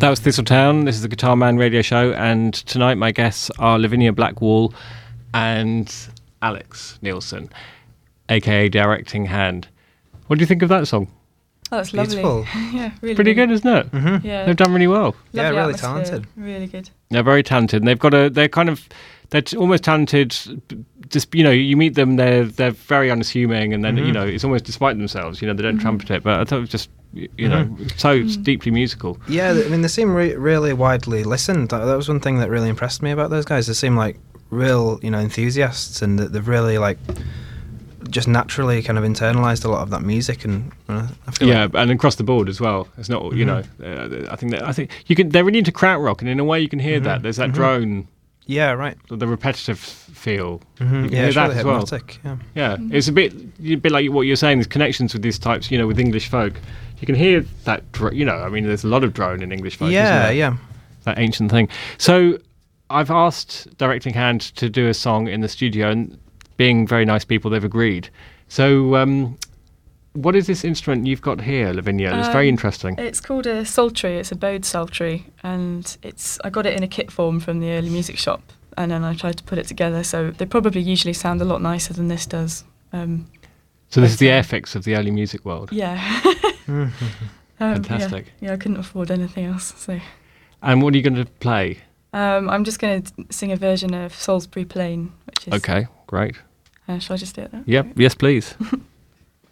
That was Thistletown. This is the Guitar Man radio show, and tonight my guests are Lavinia Blackwall and Alex Nielsen, aka Directing Hand. What do you think of that song? Oh, that's lovely. Beautiful. Yeah, really Pretty good, isn't it? Mm-hmm. Yeah, They've done really well. Yeah, lovely really atmosphere, talented. Really good. They're very talented. And they've got they're almost talented. Just you meet them, they're very unassuming, and then it's almost despite themselves. They don't trumpet it, but I thought it was just so deeply musical. Yeah, I mean, they seem really widely listened. That was one thing that really impressed me about those guys. They seem like real, enthusiasts, and that they've really just naturally kind of internalized a lot of that music, and I feel and across the board as well. It's not, I think you can. They're really into krautrock, and in a way you can hear that. There's that drone. Yeah, right. The repetitive feel. Mm-hmm. You can hear that really as well. hypnotic. Yeah, it's a bit like what you're saying. There's connections with these types, with English folk. You can hear that. There's a lot of drone in English folk. Yeah, isn't there? yeah. That ancient thing. So I've asked Directing Hand to do a song in the studio, and being very nice people, they've agreed. So what is this instrument you've got here, Lavinia? It's very interesting. It's called a psaltery. It's a bowed psaltery, and I got it in a kit form from the early music shop, and then I tried to put it together. So they probably usually sound a lot nicer than this does. So this is the Airfix of the early music world. Yeah. Fantastic. Yeah, I couldn't afford anything else. So. And what are you going to play? I'm just going to sing a version of Salisbury Plain, which is... Okay, great. Shall I just do it now? Yep, yes please.